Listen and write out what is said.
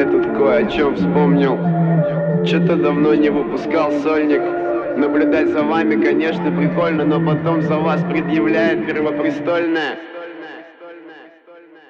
Я тут кое о чем вспомнил. Что-то давно не выпускал сольник. Наблюдать за вами, конечно, прикольно, но потом за вас предъявляет первопрестольное.